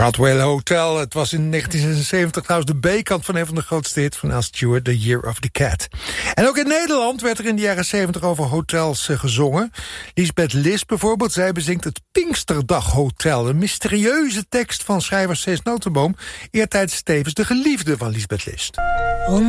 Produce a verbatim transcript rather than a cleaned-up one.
Broadway Hotel, het was in negentien zesenzeventig trouwens de B-kant van een van de grootste hits van Al Stewart, The Year of the Cat. En ook in Nederland werd er in de jaren zeventig over hotels uh, gezongen. Lisbeth List bijvoorbeeld, zij bezingt het Pinksterdag Hotel. Een mysterieuze tekst van schrijver Cees Notenboom, eertijds tevens de geliefde van Lisbeth List.